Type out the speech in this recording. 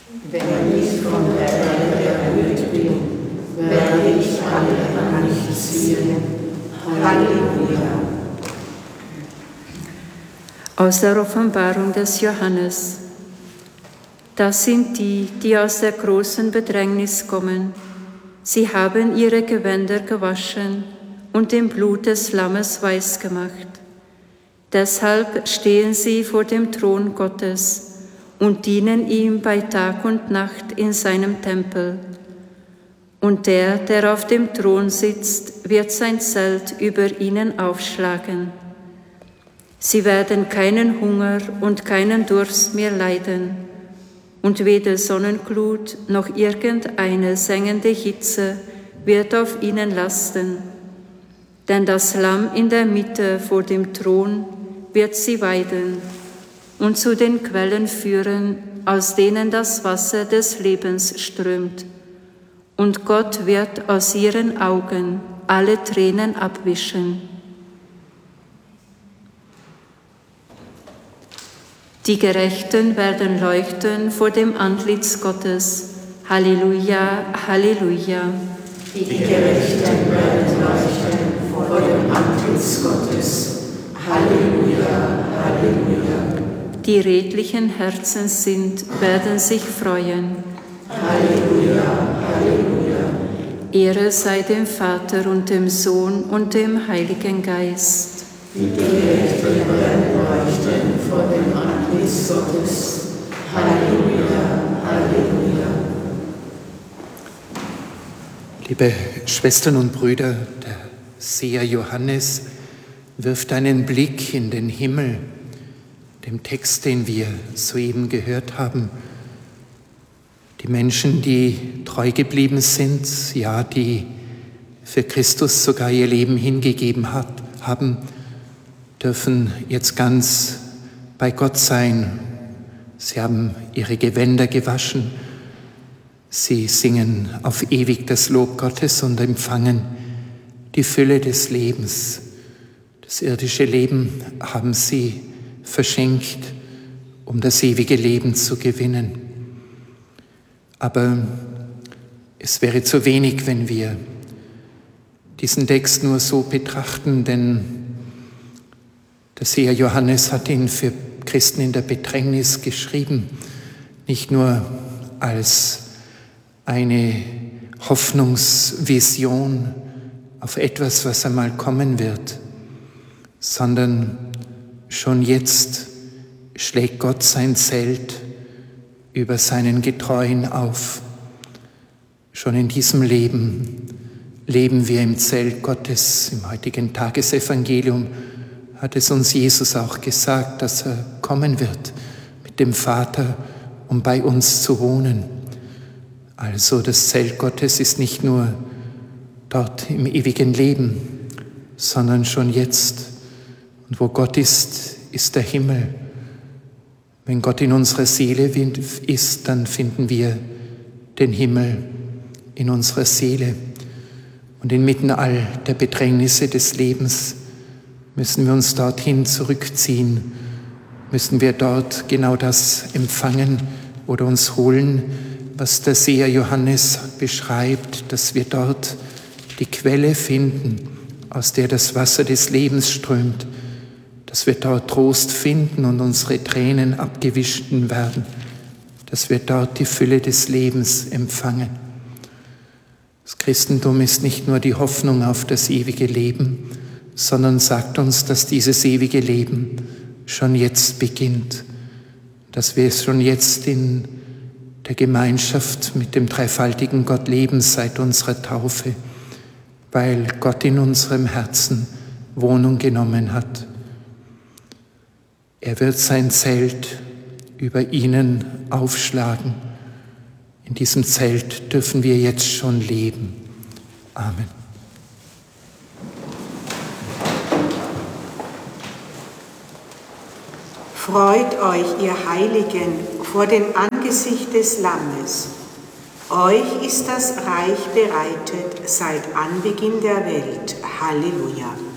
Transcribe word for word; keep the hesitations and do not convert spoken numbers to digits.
Wenn ich von der Erde erhöht bin, werde ich alle an mich ziehen. Halleluja. Aus der Offenbarung des Johannes. Das sind die, die aus der großen Bedrängnis kommen. Sie haben ihre Gewänder gewaschen und im Blut des Lammes weiß gemacht. Deshalb stehen sie vor dem Thron Gottes und dienen ihm bei Tag und Nacht in seinem Tempel. Und der, der auf dem Thron sitzt, wird sein Zelt über ihnen aufschlagen. Sie werden keinen Hunger und keinen Durst mehr leiden, und weder Sonnenglut noch irgendeine sengende Hitze wird auf ihnen lasten. Denn das Lamm in der Mitte vor dem Thron wird sie weiden und zu den Quellen führen, aus denen das Wasser des Lebens strömt. Und Gott wird aus ihren Augen alle Tränen abwischen. Die Gerechten werden leuchten vor dem Antlitz Gottes. Halleluja, Halleluja. Die Gerechten werden leuchten vor dem Antlitz Gottes. Halleluja, Halleluja. Die redlichen Herzen sind, werden sich freuen. Halleluja, Halleluja. Ehre sei dem Vater und dem Sohn und dem Heiligen Geist. Die Gerechten werden leuchten vor dem Antlitz Gottes. Halleluja, Halleluja. Liebe Schwestern und Brüder, der Seher Johannes wirft einen Blick in den Himmel, dem Text, den wir soeben gehört haben. Die Menschen, die treu geblieben sind, ja, die für Christus sogar ihr Leben hingegeben hat, haben, dürfen jetzt ganz bei Gott sein. Sie haben ihre Gewänder gewaschen. Sie singen auf ewig das Lob Gottes und empfangen die Fülle des Lebens. Das irdische Leben haben sie verschenkt, um das ewige Leben zu gewinnen. Aber es wäre zu wenig, wenn wir diesen Text nur so betrachten, denn der Seher Johannes hat ihn für Christen in der Bedrängnis geschrieben, nicht nur als eine Hoffnungsvision auf etwas, was einmal kommen wird, sondern schon jetzt schlägt Gott sein Zelt über seinen Getreuen auf. Schon in diesem Leben leben wir im Zelt Gottes. Im heutigen Tagesevangelium hat es uns Jesus auch gesagt, dass er kommen wird mit dem Vater, um bei uns zu wohnen. Also das Zelt Gottes ist nicht nur dort im ewigen Leben, sondern schon jetzt. Und wo Gott ist, ist der Himmel. Wenn Gott in unserer Seele ist, dann finden wir den Himmel in unserer Seele. Und inmitten all der Bedrängnisse des Lebens müssen wir uns dorthin zurückziehen, müssen wir dort genau das empfangen oder uns holen, was der Seher Johannes beschreibt, dass wir dort die Quelle finden, aus der das Wasser des Lebens strömt, dass wir dort Trost finden und unsere Tränen abgewischt werden, dass wir dort die Fülle des Lebens empfangen. Das Christentum ist nicht nur die Hoffnung auf das ewige Leben, sondern sagt uns, dass dieses ewige Leben schon jetzt beginnt, dass wir es schon jetzt in der Gemeinschaft mit dem dreifaltigen Gott leben seit unserer Taufe, weil Gott in unserem Herzen Wohnung genommen hat. Er wird sein Zelt über ihnen aufschlagen. In diesem Zelt dürfen wir jetzt schon leben. Amen. Freut euch, ihr Heiligen, vor dem Angesicht des Lammes. Euch ist das Reich bereitet seit Anbeginn der Welt. Halleluja.